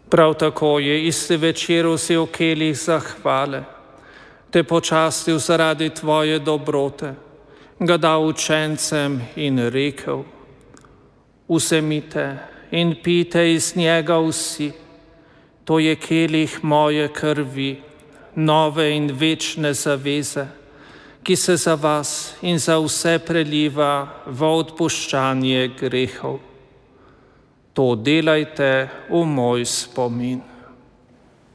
Prav tako je isti večer vzel kelih zahvale, te počastil zaradi tvoje dobrote, ga dal učencem in rekel: Vzemite in pijte iz njega vsi, to je kelih moje krvi, nove in večne zaveze, ki se za vas in za vse preliva v odpuščanje grehov. To delajte v moj spomin.